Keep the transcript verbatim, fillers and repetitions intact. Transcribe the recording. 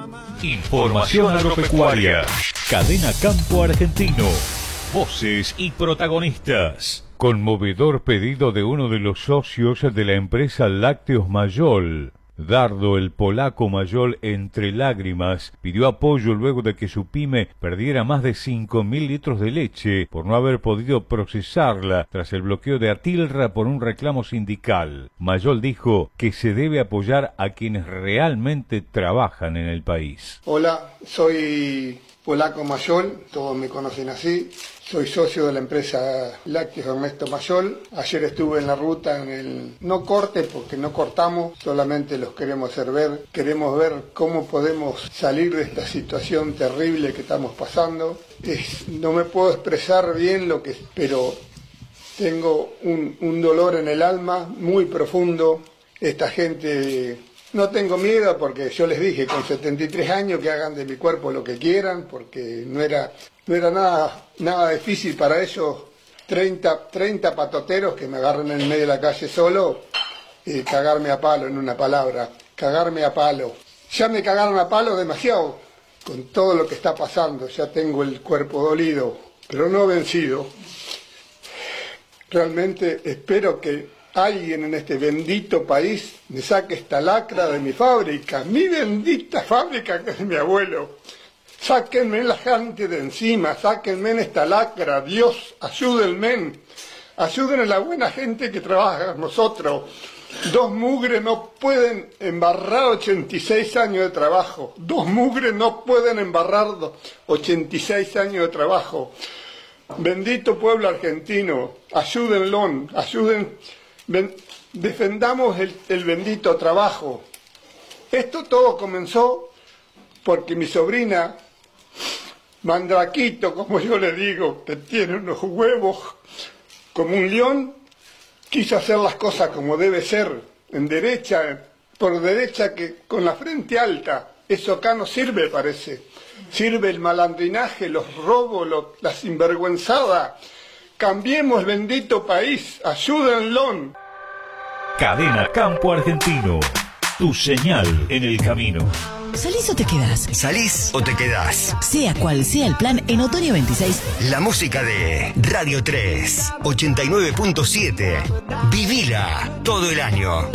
Información agropecuaria. Cadena Campo Argentino. Voces y protagonistas. Conmovedor pedido de uno de los socios de la empresa Lácteos Mayol. Dardo, el polaco Mayol, entre lágrimas, pidió apoyo luego de que su pyme perdiera más de cinco mil litros de leche por no haber podido procesarla tras el bloqueo de Atilra por un reclamo sindical. Mayol dijo que se debe apoyar a quienes realmente trabajan en el país. Hola, soy polaco Mayol, todos me conocen así. Soy socio de la empresa Lácteos Ernesto Mayol. Ayer estuve en la ruta en el no corte porque no cortamos, solamente los queremos hacer ver. Queremos ver cómo podemos salir de esta situación terrible que estamos pasando. Es, no me puedo expresar bien lo que, pero tengo un, un dolor en el alma muy profundo. Esta gente, no tengo miedo porque yo les dije con setenta y tres años que hagan de mi cuerpo lo que quieran, porque no era... No era nada, nada difícil para ellos, treinta, treinta patoteros que me agarren en el medio de la calle solo, y cagarme a palo, en una palabra, cagarme a palo. Ya me cagaron a palo demasiado con todo lo que está pasando, ya tengo el cuerpo dolido, pero no vencido. Realmente espero que alguien en este bendito país me saque esta lacra de mi fábrica, mi bendita fábrica que es mi abuelo. Sáquenme la gente de encima, sáquenme en esta lacra, Dios, ayúdenme, ayuden a la buena gente que trabaja con nosotros. Dos mugres no pueden embarrar ochenta y seis años de trabajo, dos mugres no pueden embarrar ochenta y seis años de trabajo. Bendito pueblo argentino, ayúdenlo, ayuden, ven, defendamos el, el bendito trabajo. Esto todo comenzó porque mi sobrina, Mandraquito, como yo le digo, que tiene unos huevos como un león, quiso hacer las cosas como debe ser, en derecha, por derecha, que con la frente alta. Eso acá no sirve, parece. Sirve el malandrinaje, los robos, los, la sinvergüenzada. Cambiemos el bendito país, ayúdenlo. Cadena Campo Argentino. Tu señal en el camino. ¿Salís o te quedás? ¿Salís o te quedás? Sea cual sea el plan, en Otoño veintiséis... La música de Radio tres, ochenta y nueve punto siete. Vivila todo el año.